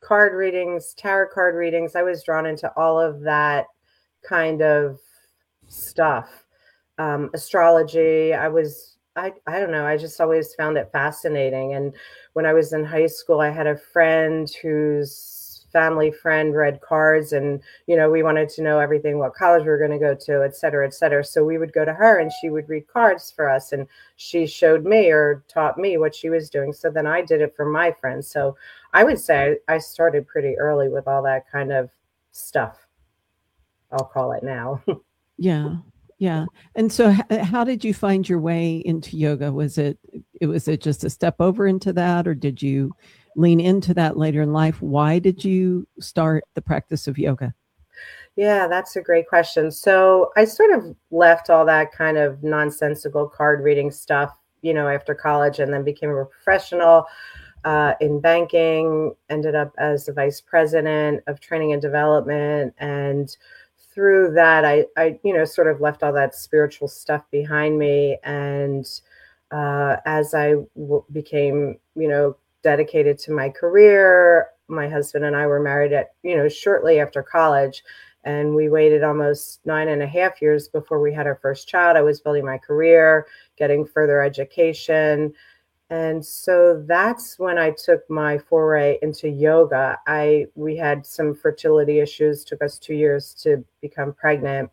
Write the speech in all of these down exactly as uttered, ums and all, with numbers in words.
card readings, tarot card readings. I was drawn into all of that kind of stuff. Um, astrology, I was I I don't know, I just always found it fascinating, and when I was in high school, I had a friend whose family friend read cards, and, you know, we wanted to know everything, what college we were gonna go to, et cetera, et cetera. So we would go to her, and she would read cards for us, and she showed me or taught me what she was doing, so then I did it for my friends. So I would say I started pretty early with all that kind of stuff, I'll call it now. Yeah. Yeah. And so h- how did you find your way into yoga? Was it it was it just a step over into that, or did you lean into that later in life? Why did you start the practice of yoga? Yeah, that's a great question. So I sort of left all that kind of nonsensical card reading stuff, you know, after college, and then became a professional uh, in banking, ended up as the vice president of training and development. And through that, I, I, you know, sort of left all that spiritual stuff behind me. And uh, as I w- became, you know, dedicated to my career, my husband and I were married at, you know, shortly after college. And we waited almost nine and a half years before we had our first child. I was building my career, getting further education, and so that's when I took my foray into yoga. I we had some fertility issues, took us two years to become pregnant.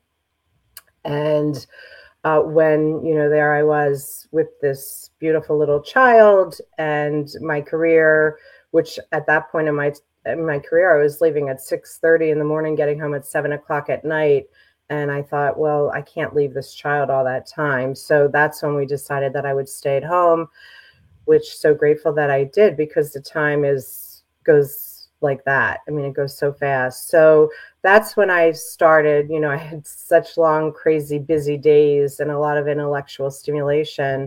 And uh, when, you know, there I was with this beautiful little child and my career, which at that point in my in my career, I was leaving at six thirty in the morning, getting home at seven o'clock at night. And I thought, well, I can't leave this child all that time. So that's when we decided that I would stay at home, which so grateful that I did, because the time is goes like that. I mean, it goes so fast. So that's when I started, you know, I had such long, crazy, busy days and a lot of intellectual stimulation.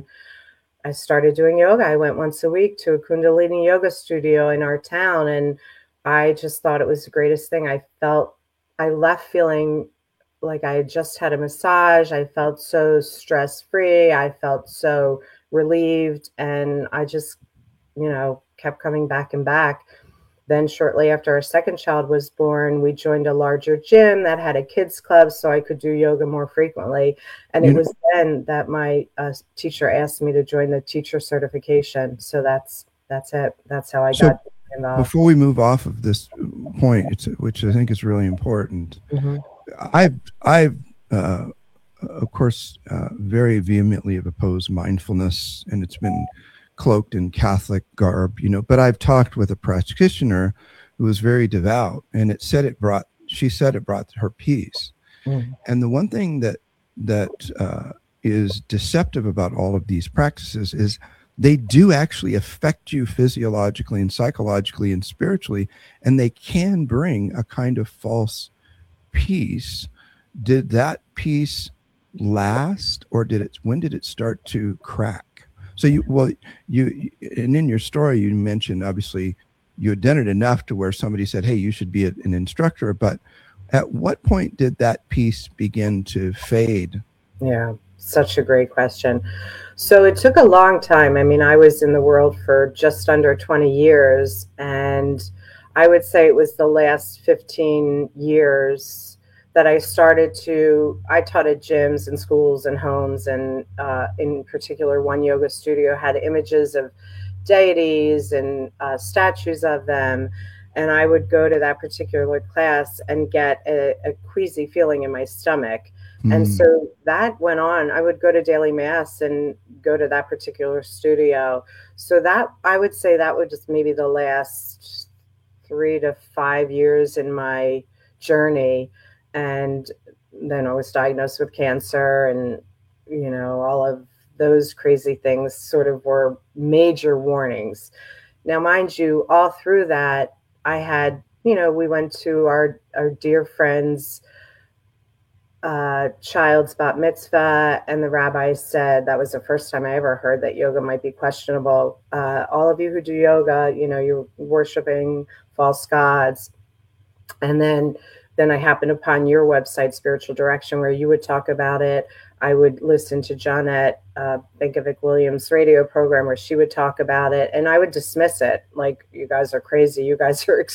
I started doing yoga. I went once a week to a Kundalini yoga studio in our town, and I just thought it was the greatest thing. I felt, I left feeling like I had just had a massage. I felt so stress free. I felt so relieved. And I just, you know, kept coming back and back. Then, shortly after our second child was born, we joined a larger gym that had a kids club so I could do yoga more frequently. And it You know, was then that my uh, teacher asked me to join the teacher certification. So that's that's it. That's how I so got involved. before we move off of this point, it's, which I think is really important, Mhm. I've, I've, uh, of course, uh, very vehemently have opposed mindfulness, and it's been cloaked in Catholic garb, you know. But I've talked with a practitioner who was very devout, and it said it brought. She said it brought her peace. Mhm. And the one thing that that uh, is deceptive about all of these practices is they do actually affect you physiologically and psychologically and spiritually, and they can bring a kind of false peace. Did that peace last, or did it, when did it start to crack? So you, well, you, and in your story you mentioned, obviously you had done it enough to where somebody said, hey, you should be a, an instructor. But at what point did that peace begin to fade? Yeah, such a great question. So it took a long time. I mean, I was in the world for just under twenty years, and I would say it was the last fifteen years that I started to, I taught at gyms and schools and homes, and uh, in particular, one yoga studio had images of deities and uh, statues of them. And I would go to that particular class and get a, a queasy feeling in my stomach. And Hmm. so that went on. I would go to daily mass and go to that particular studio. So that, I would say that was just maybe the last three to five years in my journey. And then I was diagnosed with cancer, and, you know, all of those crazy things sort of were major warnings. Now, mind you, all through that, I had, you know, we went to our, our dear friends' uh, child's bat mitzvah, and the rabbi said that was the first time I ever heard that yoga might be questionable. Uh, all of you who do yoga, you know, you're worshiping false gods. And then then I happened upon your website, Spiritual Direction, where you would talk about it. I would listen to Johnette uh, Bankovic Williams' radio program where she would talk about it, and I would dismiss it like, you guys are crazy, you guys are